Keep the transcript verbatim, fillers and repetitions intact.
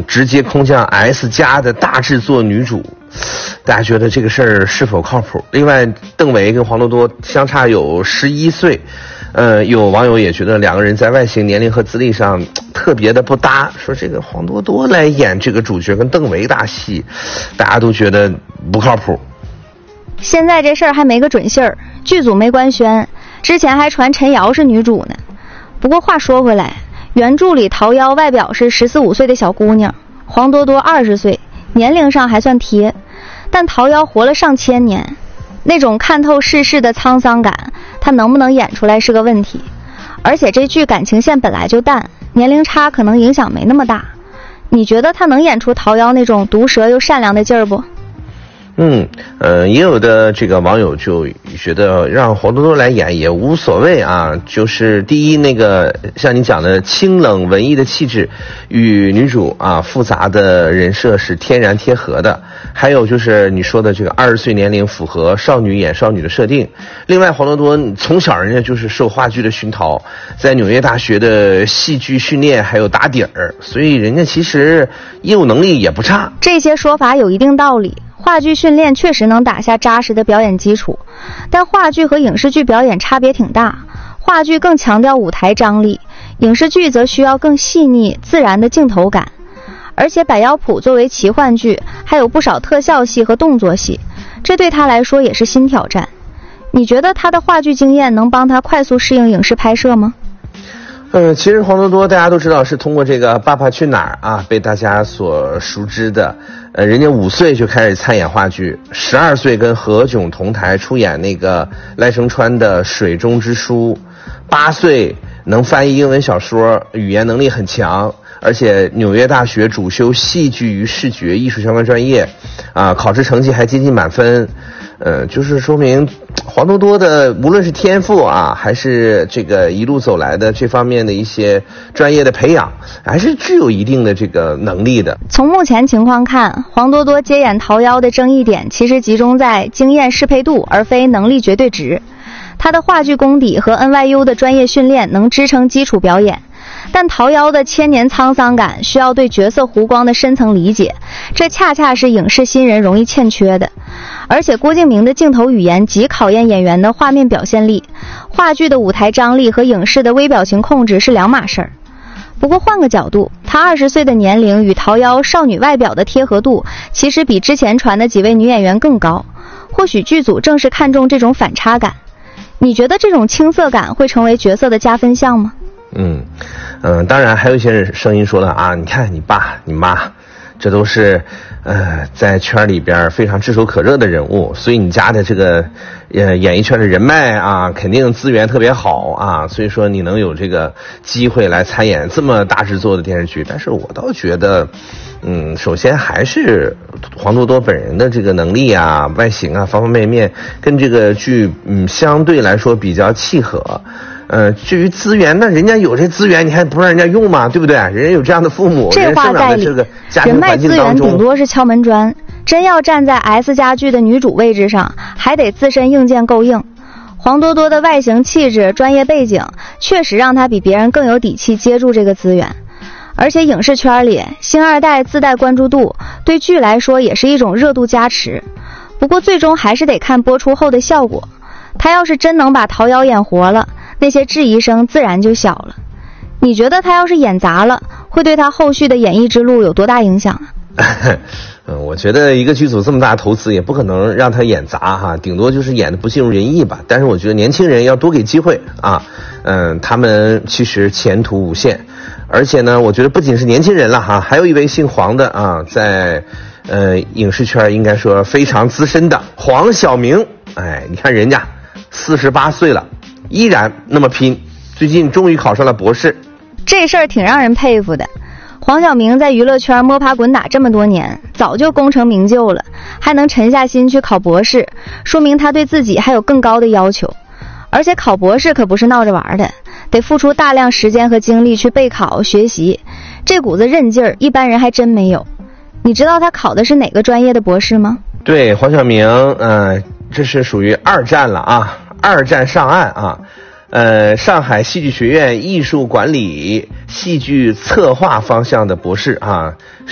直接空降 S 加的大制作女主，大家觉得这个事儿是否靠谱？另外，邓为跟黄多多相差有十一岁，呃，有网友也觉得两个人在外形、年龄和资历上特别的不搭，说这个黄多多来演这个主角跟邓为搭戏，大家都觉得不靠谱。 现在这事儿还没个准信儿，剧组没官宣，之前还传陈瑶是女主呢。不过话说回来，原著里桃夭外表是十四五岁的小姑娘，黄多多二十岁，年龄上还算贴，但桃夭活了上千年，那种看透世事的沧桑感，她能不能演出来是个问题。而且这剧感情线本来就淡，年龄差可能影响没那么大。你觉得她能演出桃夭那种毒舌又善良的劲儿不？ 嗯，呃，也有的这个网友就觉得让黄多多来演也无所谓啊，就是第一，那个像你讲的清冷文艺的气质与女主啊复杂的人设是天然贴合的，还有就是你说的这个二十岁年龄符合少女演少女的设定。另外，黄多多从小人家就是受话剧的熏陶，在纽约大学的戏剧训练还有打底儿，所以人家其实业务能力也不差。 这些说法有一定道理。话剧训练确实能打下扎实的表演基础，但话剧和影视剧表演差别挺大，话剧更强调舞台张力，影视剧则需要更细腻自然的镜头感。而且百妖谱作为奇幻剧，还有不少特效戏和动作戏，这对他来说也是新挑战。你觉得他的话剧经验能帮他快速适应影视拍摄吗？ 呃，其实黄多多大家都知道是通过这个《爸爸去哪儿》啊被大家所熟知的。呃，人家五岁就开始参演话剧，十二岁跟何炅同台出演那个赖声川的《水中之书》，八岁能翻译英文小说，语言能力很强，而且纽约大学主修戏剧与视觉艺术相关专业，啊，考试成绩还接近满分。呃，就是说明黄多多的无论是天赋啊，还是这个一路走来的这方面的一些专业的培养，还是具有一定的这个能力的。 从目前情况看，黄多多接演桃夭的争议点其实集中在经验适配度，而非能力绝对值。他的话剧功底和 N Y U 的专业训练能支撑基础表演，但桃夭的千年沧桑感需要对角色弧光的深层理解，这恰恰是影视新人容易欠缺的。而且郭敬明的镜头语言极考验演员的画面表现力，话剧的舞台张力和影视的微表情控制是两码事儿。不过换个角度，他二十岁的年龄与桃夭少女外表的贴合度其实比之前传的几位女演员更高，或许剧组正是看重这种反差感。你觉得这种青涩感会成为角色的加分项吗？ 嗯嗯、呃，当然还有一些声音说了啊，你看你爸你妈这都是呃在圈里边非常炙手可热的人物，所以你家的这个呃演艺圈的人脉啊肯定资源特别好啊，所以说你能有这个机会来参演这么大制作的电视剧。但是我倒觉得嗯首先还是黄多多本人的这个能力啊外形啊方方面面跟这个剧嗯相对来说比较契合。呃，至于资源，那人家有这资源，你还不让人家用吗？对不对？人家有这样的父母， 这话在理。人脉资源顶多是敲门砖，真要站在 S 家剧的女主位置上，还得自身硬件够硬。黄多多的外形气质、专业背景，确实让她比别人更有底气接住这个资源。而且影视圈里，星二代自带关注度，对剧来说也是一种热度加持。不过最终还是得看播出后的效果。他要是真能把桃夭演活了，那些质疑声自然就小了。你觉得他要是演砸了，会对他后续的演艺之路有多大影响啊？ 嗯，我觉得一个剧组这么大投资，也不可能让他演砸哈，顶多就是演的不尽如人意吧。但是我觉得年轻人要多给机会啊，嗯，他们其实前途无限。而且呢，我觉得不仅是年轻人了哈，还有一位姓黄的啊，在呃影视圈应该说非常资深的黄晓明。哎，你看人家四十八岁了，依然那么拼，最近终于考上了博士， 这事儿挺让人佩服的。黄晓明在娱乐圈摸爬滚打这么多年，早就功成名就了，还能沉下心去考博士，说明他对自己还有更高的要求。而且考博士可不是闹着玩的，得付出大量时间和精力去备考学习，这股子韧劲儿一般人还真没有。你知道他考的是哪个专业的博士吗？ 对，黄晓明呃这是属于二战了啊，二战上岸啊，呃，上海戏剧学院艺术管理戏剧策划方向的博士啊。